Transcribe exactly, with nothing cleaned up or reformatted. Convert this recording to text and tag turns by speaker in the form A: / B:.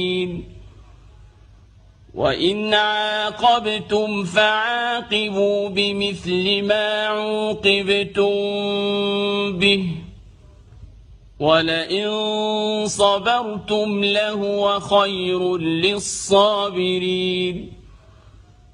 A: وإن عاقبتم فعاقبوا بمثل ما عوقبتم به ولئن صبرتم لهو خير للصابرين